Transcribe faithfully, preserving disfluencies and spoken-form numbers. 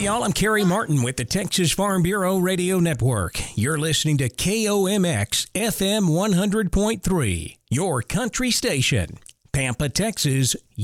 y'all. I'm Kerry Martin with the Texas Farm Bureau Radio Network. You're listening to K O M X F M one hundred point three, your country station. Pampa, Texas.